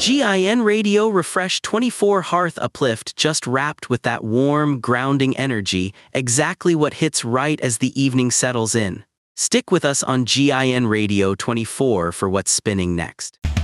GIN Radio Refresh 24 Hearth Uplift, just wrapped with that warm, grounding energy, exactly what hits right as the evening settles in. Stick with us on GIN Radio 24 for what's spinning next.